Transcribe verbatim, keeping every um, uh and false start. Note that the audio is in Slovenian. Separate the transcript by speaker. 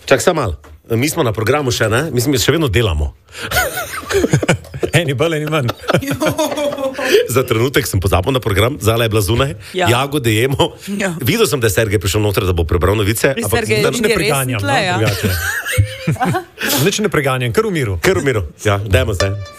Speaker 1: Čak samo malo. Mi smo na programu še, ne? Mislim, da še vedno delamo.
Speaker 2: Eni bolj, eni manj.
Speaker 1: Za trenutek sem pozabil na program, Zala je bila zunaj,
Speaker 3: Ja.
Speaker 1: jagode jemo.
Speaker 3: Ja.
Speaker 1: Videl sem, da je Sergej prišel noter, da bo prebral novice.
Speaker 3: Sergej,
Speaker 1: da-
Speaker 3: ti
Speaker 2: Ne
Speaker 3: je res
Speaker 2: preganjam,
Speaker 3: tle, ja?
Speaker 2: no, drugače. Nič ne preganjam, kar v miru.
Speaker 1: Kar v miru. Ja, dajmo zdaj.